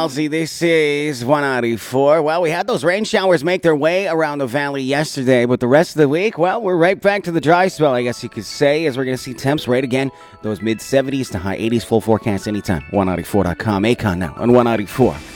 Halsey. This is 194. Well, we had those rain showers make their way around the valley yesterday, but the rest of the week, well, we're right back to the dry spell, I guess you could say, as we're going to see temps right again, those mid-70s to high 80s, full forecast anytime. 194.com. Akon now on 194.